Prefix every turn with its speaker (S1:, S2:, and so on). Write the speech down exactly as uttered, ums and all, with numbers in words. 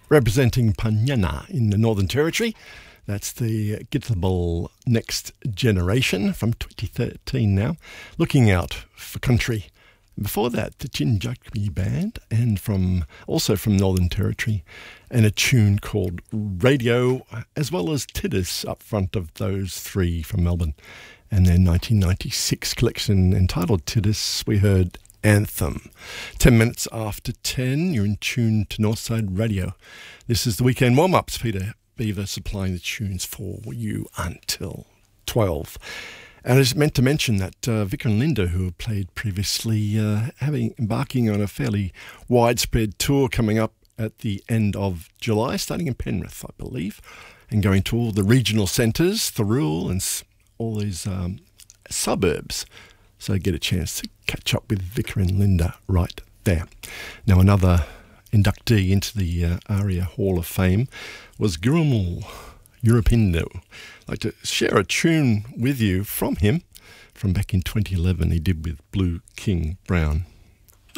S1: representing Panyana in the Northern Territory. That's the Githabal Next Generation from twenty thirteen now, looking out for country. Before that, the Chinjakmi Band, and from also from Northern Territory, and a tune called Radio, as well as Tiddis up front of those three from Melbourne. And their nineteen ninety-six collection entitled Tiddis, we heard Anthem. Ten minutes after ten, you're in tune to Northside Radio. This is the weekend warm-ups. Peter Beaver supplying the tunes for you until twelve. And I was meant to mention that uh, Vicar and Linda, who have played previously, uh, having embarking on a fairly widespread tour coming up at the end of July, starting in Penrith, I believe, and going to all the regional centres, Thirroul and all these um, suburbs. So get a chance to catch up with Vicar and Linda right there. Now, another inductee into the uh, ARIA Hall of Fame was Gurumul Europindo. I'd like to share a tune with you from him from back in twenty eleven he did with Blue King Brown.